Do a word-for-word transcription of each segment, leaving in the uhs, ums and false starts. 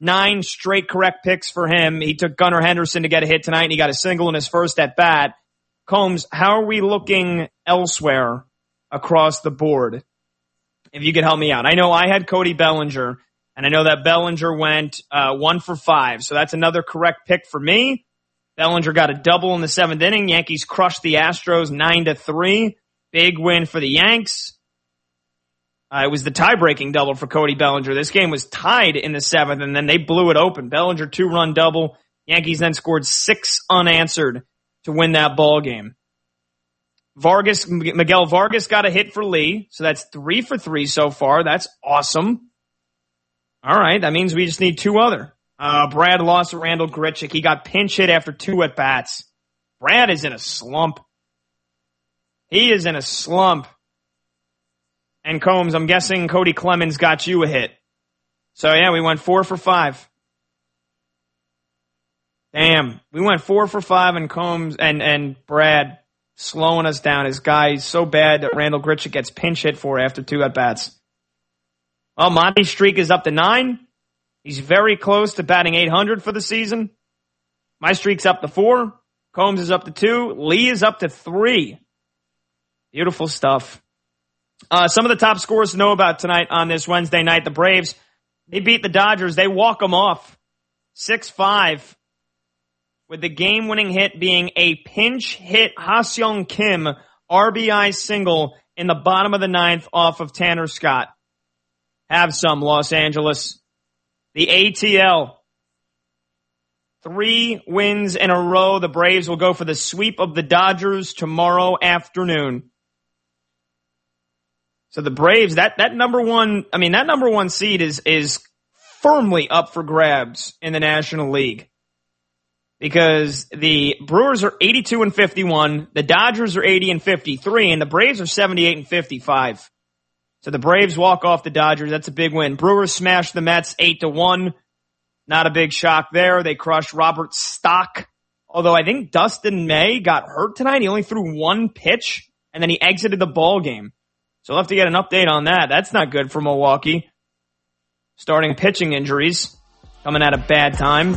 Nine straight correct picks for him. He took Gunnar Henderson to get a hit tonight, and he got a single in his first at bat. Combs, how are we looking elsewhere across the board? If you could help me out. I know I had Cody Bellinger, and I know that Bellinger went uh, one for five, so that's another correct pick for me. Bellinger got a double in the seventh inning. Yankees crushed the Astros nine to three. Big win for the Yanks. Uh, it was the tie-breaking double for Cody Bellinger. This game was tied in the seventh, and then they blew it open. Bellinger two-run double. Yankees then scored six unanswered to win that ball game. Vargas, Miguel Vargas got a hit for Lee, so that's three for three so far. That's awesome. All right, that means we just need two other. Uh, Brad lost to Randall Grichuk. He got pinch hit after two at-bats. Brad is in a slump. He is in a slump. And Combs, I'm guessing Cody Clemens got you a hit. So yeah, we went four for five. Damn, we went four for five, and Combs and, and Brad slowing us down. His guy's so bad that Randall Grichuk gets pinch hit for after two at-bats. Well, Monty's streak is up to nine. He's very close to batting eight hundred for the season. My streak's up to four. Combs is up to two. Lee is up to three. Beautiful stuff. Uh, some of the top scores to know about tonight on this Wednesday night. The Braves, they beat the Dodgers. They walk them off six five with the game-winning hit being a pinch hit Ha-Seong Kim R B I single in the bottom of the ninth off of Tanner Scott. Have some, Los Angeles. The A T L. Three wins in a row. The Braves will go for the sweep of the Dodgers tomorrow afternoon. So the Braves, that, that number one, I mean, that number one seed is, is firmly up for grabs in the National League. Because the Brewers are eighty-two and fifty-one, the Dodgers are eighty and fifty-three, and the Braves are seventy-eight and fifty-five. So the Braves walk off the Dodgers. That's a big win. Brewers smashed the Mets eight to one. Not a big shock there. They crushed Robert Stock. Although I think Dustin May got hurt tonight. He only threw one pitch, and then he exited the ball game. So we'll have to get an update on that. That's not good for Milwaukee. Starting pitching injuries. Coming at a bad time.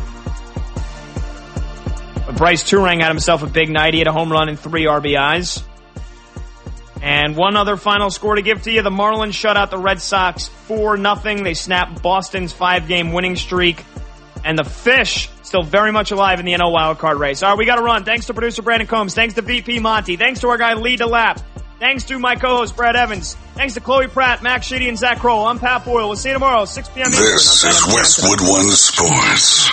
But Bryce Turang had himself a big night. He had a home run and three R B Is. And one other final score to give to you. The Marlins shut out the Red Sox four nothing. They snapped Boston's five-game winning streak. And the Fish still very much alive in the N L wildcard race. All right, we got to run. Thanks to producer Brandon Combs. Thanks to V P Monty. Thanks to our guy Lee DeLapp. Thanks to my co-host, Brad Evans. Thanks to Chloe Pratt, Max Sheedy, and Zach Kroll. I'm Pat Boyle. We'll see you tomorrow, six p.m. Eastern. This is Westwood One Sports.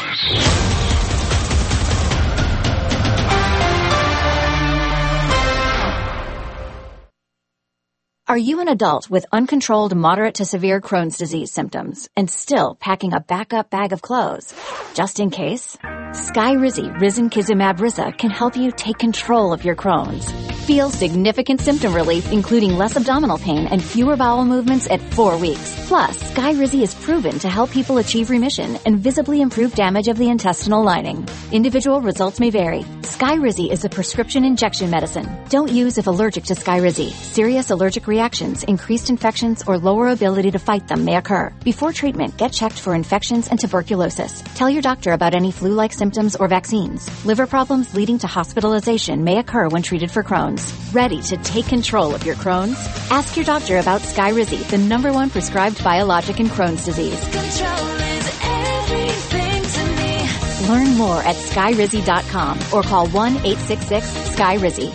Are you an adult with uncontrolled moderate to severe Crohn's disease symptoms and still packing a backup bag of clothes? Just in case? Skyrizi Risankizumab Risa can help you take control of your Crohn's. Feel significant symptom relief, including less abdominal pain and fewer bowel movements at four weeks. Plus, Skyrizi is proven to help people achieve remission and visibly improve damage of the intestinal lining. Individual results may vary. Skyrizi is a prescription injection medicine. Don't use if allergic to Skyrizi. Serious allergic reactions, increased infections, or lower ability to fight them may occur. Before treatment, get checked for infections and tuberculosis. Tell your doctor about any flu-like symptoms or vaccines. Liver problems leading to hospitalization may occur when treated for Crohn's. Ready to take control of your Crohn's? Ask your doctor about Skyrizi, the number one prescribed biologic in Crohn's disease. Control is everything to me. Learn more at skyrizi dot com or call one eight six six Sky Rizzy.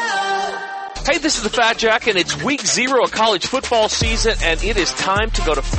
Hey, this is the Fat Jack, and it's week zero of college football season, and it is time to go to